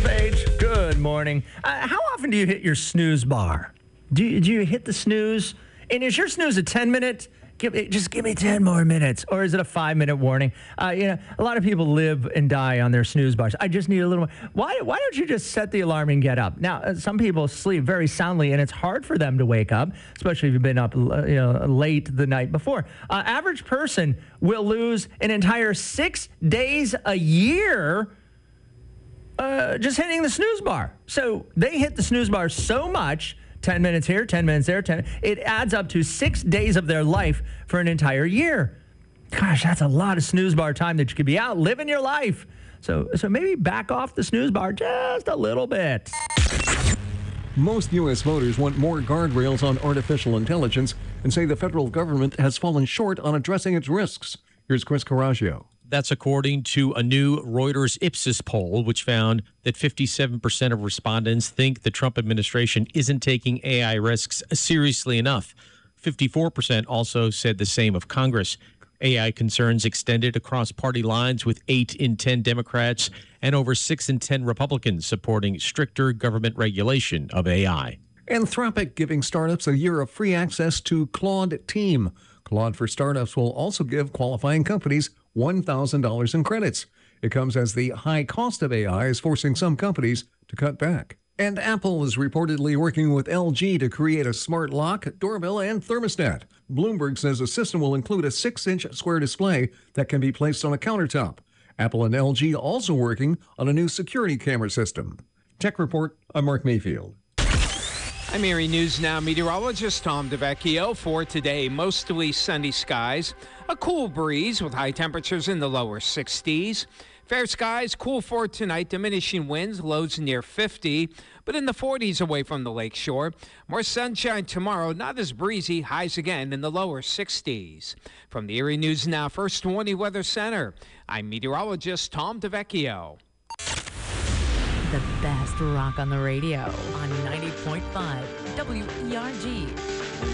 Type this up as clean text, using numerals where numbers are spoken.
Page, good morning. How often do you hit your snooze bar? Do you hit the snooze? And is your snooze a 10-minute? Just give me 10 more minutes. Or is it a 5-minute warning? A lot of people live and die on their snooze bars. I just need a little more. Why don't you just set the alarm and get up? Now, some people sleep very soundly, and it's hard for them to wake up, especially if you've been up late the night before. Average person will lose an entire 6 days a year just hitting the snooze bar. So they hit the snooze bar so much, 10 minutes here, 10 minutes there, it adds up to 6 days of their life for an entire year. Gosh, that's a lot of snooze bar time that you could be out living your life. So maybe back off the snooze bar just a little bit. Most U.S. voters want more guardrails on artificial intelligence and say the federal government has fallen short on addressing its risks. Here's Chris Coraggio. That's according to a new Reuters Ipsos poll, which found that 57% of respondents think the Trump administration isn't taking AI risks seriously enough. 54% also said the same of Congress. AI concerns extended across party lines, with 8 in 10 Democrats and over 6 in 10 Republicans supporting stricter government regulation of AI. Anthropic giving startups a year of free access to Claude Team. Claude for Startups will also give qualifying companies $1,000 in credits. It comes as the high cost of AI is forcing some companies to cut back. And Apple is reportedly working with LG to create a smart lock, doorbell, and thermostat. Bloomberg says the system will include a 6-inch square display that can be placed on a countertop. Apple and LG also working on a new security camera system. Tech Report, I'm Mark Mayfield. I'm Erie News Now meteorologist Tom DeVecchio. For today, mostly sunny skies, a cool breeze with high temperatures in the lower 60s. Fair skies, cool for tonight, diminishing winds, lows near 50, but in the 40s away from the lakeshore. More sunshine tomorrow, not as breezy, highs again in the lower 60s. From the Erie News Now First Warning Weather Center, I'm meteorologist Tom DeVecchio. The best rock on the radio on 90.5 WERG.